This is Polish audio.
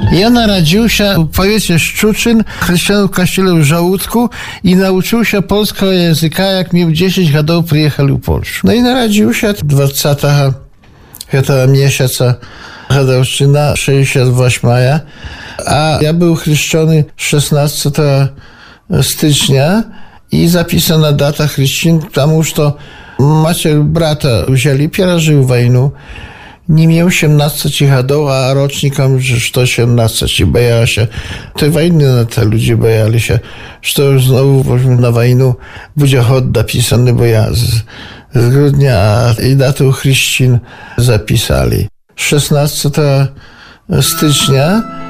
Ja narodził się w powiecie Szczuczyn, chrześcijanów w kościele w Żołódku i nauczył się polskiego języka, jak miał 10 lat przyjechał w Polskę. No i narodził się 20 miesiąca Radowszczyna, 68, a ja był chrzczony 16 stycznia i zapisana data chrzcin, tam już to macie brata wzięli, pierzył wojnę. Nie miał 18 lat, a rocznikom już to 18. Bajała się tej wojny, na te ludzie bajali się, że już znowu na wojnę będzie chod napisany, bo ja z grudnia i datę chrzcin zapisali. 16 stycznia